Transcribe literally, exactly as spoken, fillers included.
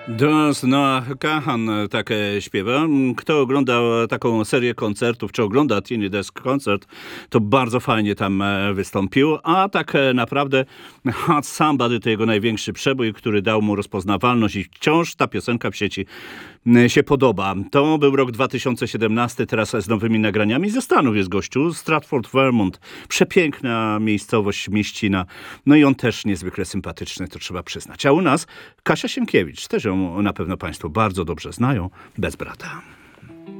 Dance Noah Kahan tak e, śpiewa. Kto oglądał taką serię koncertów, czy ogląda Tiny Desk Concert, to bardzo fajnie tam e, wystąpił. A tak e, naprawdę Hot Somebody to jego największy przebój, który dał mu rozpoznawalność i wciąż ta piosenka w sieci e, się podoba. To był rok dwa tysiące siedemnasty, teraz z nowymi nagraniami. Ze Stanów jest gościu, Stratford, Vermont. Przepiękna miejscowość, mieścina. No i on też niezwykle sympatyczny, to trzeba przyznać. A u nas Kasia Sienkiewicz, też ją na pewno państwo bardzo dobrze znają, bez brata.